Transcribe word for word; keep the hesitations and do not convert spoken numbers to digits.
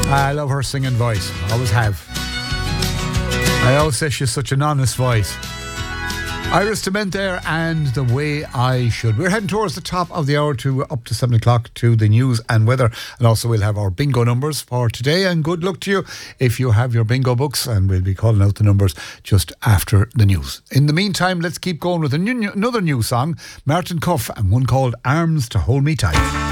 I love her singing voice. Always have. I always say she's such an honest voice. Iris Dement there, and The Way I Should. We're heading towards the top of the hour to up to seven o'clock to the news and weather, and also we'll have our bingo numbers for today. And good luck to you if you have your bingo books, and we'll be calling out the numbers just after the news. In the meantime, let's keep going with a new, another new song, Martin Cuff, and one called Arms to Hold Me Tight.